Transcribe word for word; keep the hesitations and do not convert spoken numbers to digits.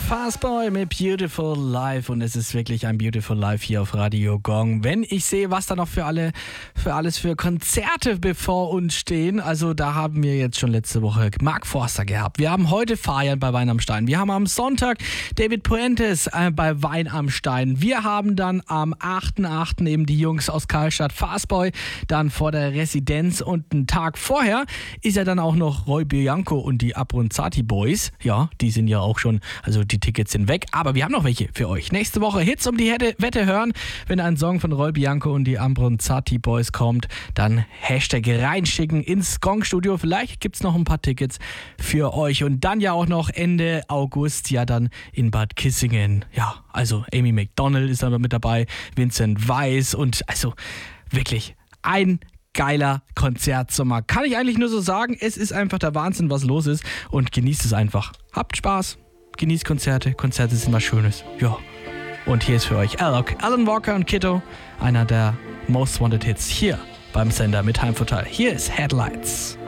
Fastboy mit Beautiful Life und es ist wirklich ein Beautiful Life hier auf Radio Gong. Wenn ich sehe, was da noch für alle, für alles für Konzerte bevor uns stehen, also da haben wir jetzt schon letzte Woche Mark Forster gehabt. Wir haben heute Fabian bei Wein am Stein. Wir haben am Sonntag David Puentes äh, bei Wein am Stein. Wir haben dann am achten achten eben die Jungs aus Karlstadt, Fastboy, dann vor der Residenz und einen Tag vorher ist ja dann auch noch Roy Bianco und die Abronzati Boys. Ja, die sind ja auch schon, also die Tickets sind weg, aber wir haben noch welche für euch. Nächste Woche Hits um die Wette hören. Wenn ein Song von Roy Bianco und die Abronzati Boys kommt, dann Hashtag reinschicken ins Gong-Studio. Vielleicht gibt es noch ein paar Tickets für euch. Und dann ja auch noch Ende August, ja dann in Bad Kissingen. Ja, also Amy Macdonald ist dann mit dabei, Vincent Weiss und also wirklich ein geiler Konzertsommer. Kann ich eigentlich nur so sagen, es ist einfach der Wahnsinn, was los ist und genießt es einfach. Habt Spaß, genießt Konzerte, Konzerte sind was Schönes. Ja. Und hier ist für euch Alok, Alan Walker und Kitto, einer der Most Wanted Hits hier beim Sender mit Heimvorteil. Hier ist Headlights.